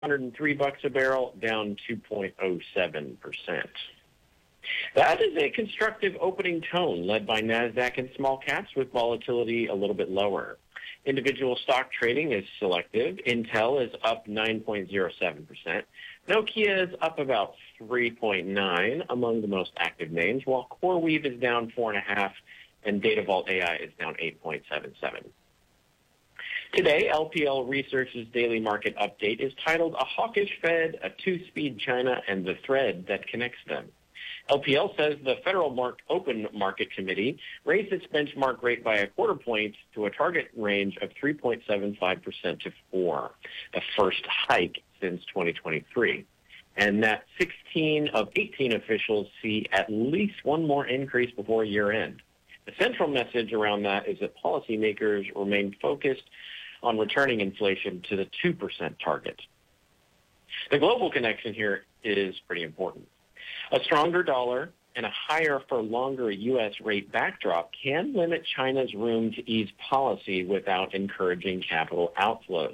$103 a barrel, down 2.07%. That is a constructive opening tone led by NASDAQ and small caps with volatility a little bit lower. Individual stock trading is selective. Intel is up 9.07%. Nokia is up about 3.9 among the most active names, while CoreWeave is down 4.5 and DataVault AI is down 8.77. Today, LPL Research's daily market update is titled A Hawkish Fed, a Two-Speed China, and the Thread That Connects Them. LPL says the Federal Open Market Committee raised its benchmark rate by a quarter point to a target range of 3.75% to 4%, the first hike since 2023. And that 16 of 18 officials see at least one more increase before year end. The central message around that is that policymakers remain focused on returning inflation to the 2% target. The global connection here is pretty important. A stronger dollar and a higher for longer U.S. rate backdrop can limit China's room to ease policy without encouraging capital outflows.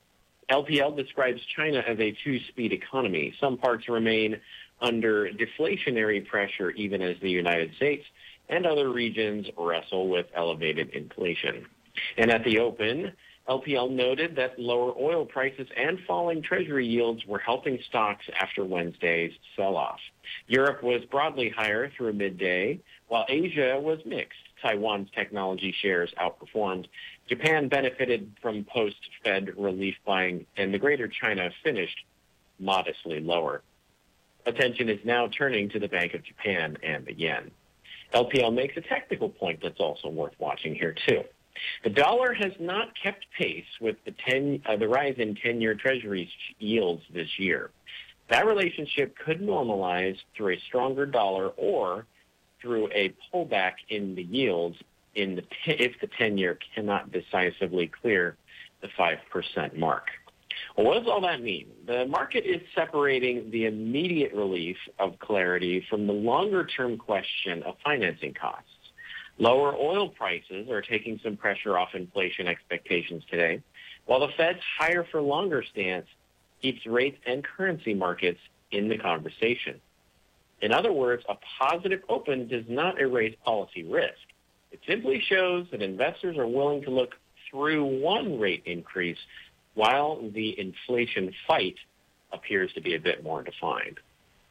LPL describes China as a two-speed economy. Some parts remain under deflationary pressure even as the United States and other regions wrestle with elevated inflation. And at the open, LPL noted that lower oil prices and falling treasury yields were helping stocks after Wednesday's sell-off. Europe was broadly higher through midday, while Asia was mixed. Taiwan's technology shares outperformed. Japan benefited from post-Fed relief buying, and the Greater China finished modestly lower. Attention is now turning to the Bank of Japan and the yen. LPL makes a technical point that's also worth watching here, too. The dollar has not kept pace with the rise in 10-year Treasury yields this year. That relationship could normalize through a stronger dollar or through a pullback in the yields if the 10-year cannot decisively clear the 5% mark. Well, what does all that mean? The market is separating the immediate relief of clarity from the longer-term question of financing costs. Lower oil prices are taking some pressure off inflation expectations today, while the Fed's higher for longer stance keeps rates and currency markets in the conversation. In other words, a positive open does not erase policy risk. It simply shows that investors are willing to look through one rate increase while the inflation fight appears to be a bit more defined.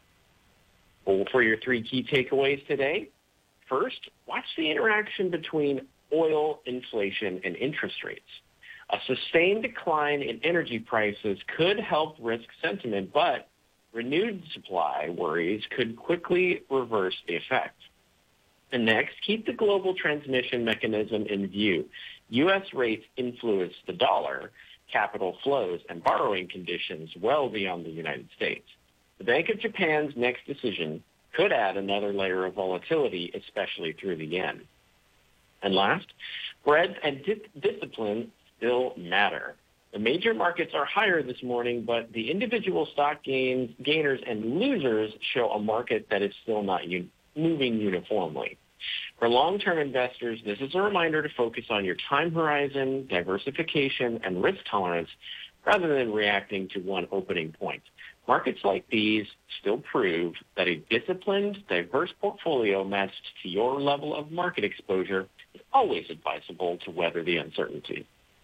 Well, for your three key takeaways today, first, watch the interaction between oil, inflation, and interest rates. A sustained decline in energy prices could help risk sentiment, but renewed supply worries could quickly reverse the effect. And next, keep the global transmission mechanism in view. U.S. rates influence the dollar, capital flows, and borrowing conditions well beyond the United States. The Bank of Japan's next decision could add another layer of volatility, especially through the yen. And last, breadth and discipline still matter. The major markets are higher this morning, but the individual stock gainers and losers show a market that is still not moving uniformly. For long-term investors, this is a reminder to focus on your time horizon, diversification, and risk tolerance rather than reacting to one opening point. Markets like these still prove that a disciplined, diverse portfolio matched to your level of market exposure is always advisable to weather the uncertainty.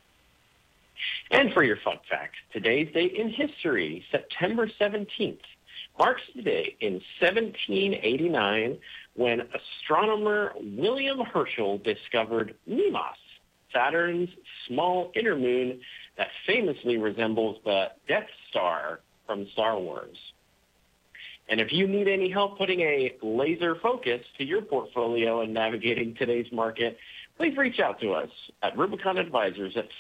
And for your fun fact, today's date in history, September 17th, marks the day in 1789 when astronomer William Herschel discovered Mimas, Saturn's small inner moon that famously resembles the Death Star from Star Wars. And if you need any help putting a laser focus to your portfolio and navigating today's market, please reach out to us at Rubicon Advisors at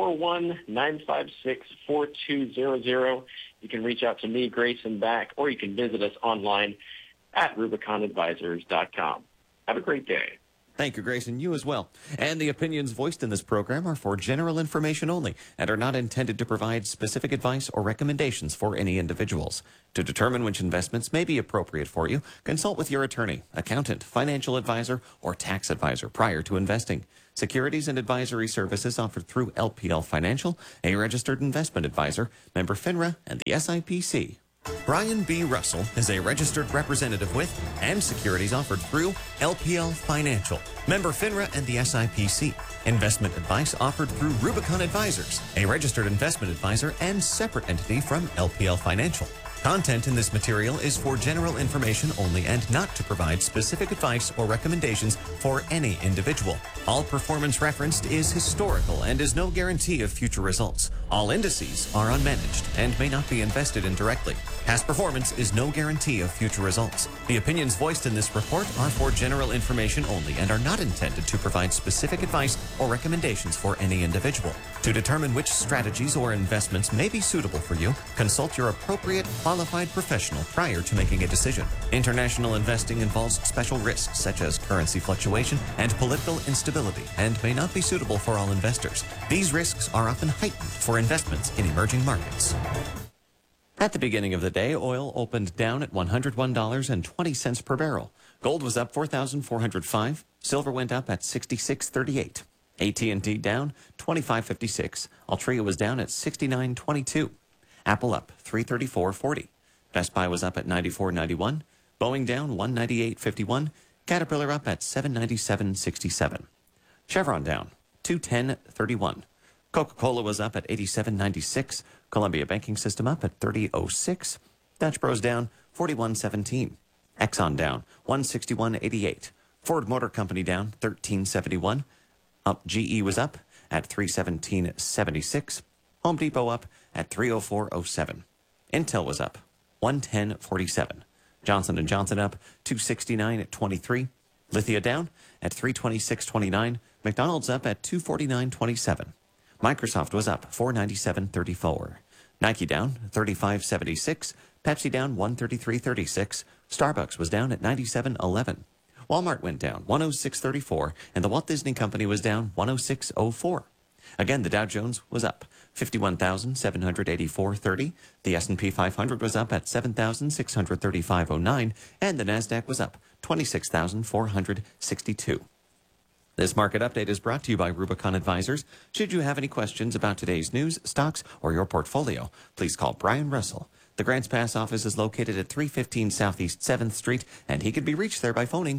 541-956-4200. You can reach out to me, Grayson Back, or you can visit us online at RubiconAdvisors.com. Have a great day. Thank you, Grayson. You as well. And the opinions voiced in this program are for general information only and are not intended to provide specific advice or recommendations for any individuals. To determine which investments may be appropriate for you, consult with your attorney, accountant, financial advisor, or tax advisor prior to investing. Securities and advisory services offered through LPL Financial, a registered investment advisor, member FINRA, and the SIPC. Brian B. Russell is a registered representative with and securities offered through LPL Financial, member FINRA and the SIPC. Investment advice offered through Rubicon Advisors, a registered investment advisor and separate entity from LPL Financial. Content in this material is for general information only and not to provide specific advice or recommendations for any individual. All performance referenced is historical and is no guarantee of future results. All indices are unmanaged and may not be invested in directly. Past performance is no guarantee of future results. The opinions voiced in this report are for general information only and are not intended to provide specific advice or recommendations for any individual. To determine which strategies or investments may be suitable for you, consult your appropriate qualified professional prior to making a decision. International investing involves special risks such as currency fluctuation and political instability and may not be suitable for all investors. These risks are often heightened for investments in emerging markets. At the beginning of the day, oil opened down at $101.20 per barrel. Gold was up $4,405. Silver went up at $66.38. AT&T down $25.56. Altria was down at $69.22. Apple up $334.40. Best Buy was up at $94.91. Boeing down $198.51. Caterpillar up at $797.67. Chevron down $210.31. Coca-Cola was up at $87.96. Columbia Banking System up at $30.06. Dutch Bros down $41.17. Exxon down $161.88. Ford Motor Company down $13.71. GE was up at $317.76. Home Depot up at $304.07. Intel was up $110.47. Johnson & Johnson up $269.23. Lithia down at $326.29. McDonald's up at $249.27. Microsoft was up $497.34. Nike down $35.76. Pepsi down $133.36. Starbucks was down at $97.11. Walmart went down $106.34, and the Walt Disney Company was down $106.04. Again, the Dow Jones was up 51,784.30. The S&P 500 was up at 7,635.09, and the Nasdaq was up 26,462. This market update is brought to you by Rubicon Advisors. Should you have any questions about today's news, stocks, or your portfolio, please call Brian Russell. The Grants Pass office is located at 315 Southeast 7th Street, and he can be reached there by phoning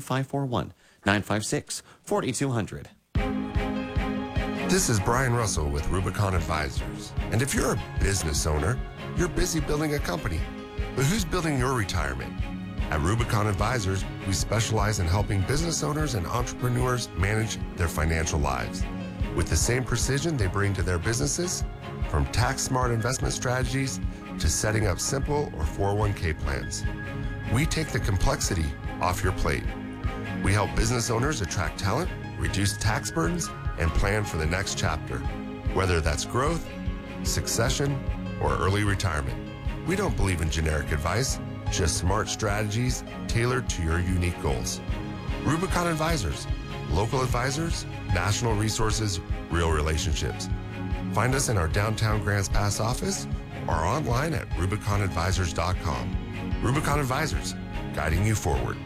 541-956-4200. This is Brian Russell with Rubicon Advisors. And if you're a business owner, you're busy building a company. But who's building your retirement? At Rubicon Advisors, we specialize in helping business owners and entrepreneurs manage their financial lives with the same precision they bring to their businesses, from tax-smart investment strategies to setting up simple or 401k plans. We take the complexity off your plate. We help business owners attract talent, reduce tax burdens, and plan for the next chapter, whether that's growth, succession, or early retirement. We don't believe in generic advice, just smart strategies tailored to your unique goals. Rubicon Advisors, local advisors, national resources, real relationships. Find us in our downtown Grants Pass office or online at RubiconAdvisors.com. Rubicon Advisors, guiding you forward.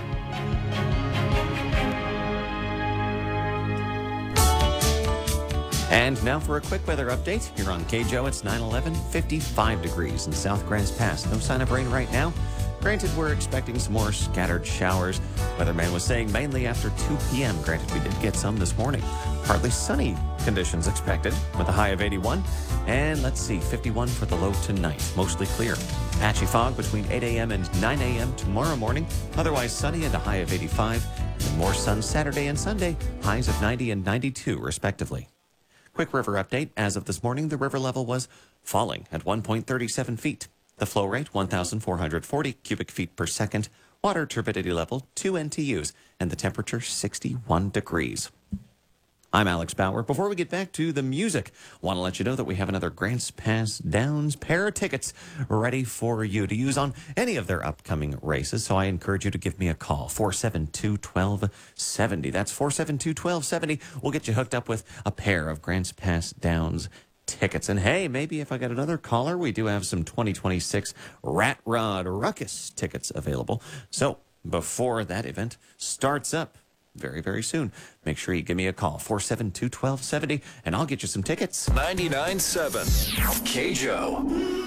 And now for a quick weather update. Here on KJO, it's 9/11, 55 degrees in South Grants Pass. No sign of rain right now. Granted, we're expecting some more scattered showers. Weatherman was saying mainly after 2 p.m. Granted, we did get some this morning. Partly sunny conditions expected with a high of 81. And let's see, 51 for the low tonight. Mostly clear. Patchy fog between 8 a.m. and 9 a.m. tomorrow morning. Otherwise sunny and a high of 85. And more sun Saturday and Sunday. Highs of 90 and 92, respectively. Quick river update. As of this morning, the river level was falling at 1.37 feet. The flow rate, 1,440 cubic feet per second. Water turbidity level, 2 NTUs. And the temperature, 61 degrees. I'm Alex Bauer. Before we get back to the music, want to let you know that we have another Grants Pass Downs pair of tickets ready for you to use on any of their upcoming races. So I encourage you to give me a call, 472-1270. That's 472-1270. We'll get you hooked up with a pair of Grants Pass Downs tickets. And hey, maybe if I get another caller, we do have some 2026 Rat Rod Ruckus tickets available. So before that event starts up, very, very soon. Make sure you give me a call, 472-1270, and I'll get you some tickets. 99.7 KJO.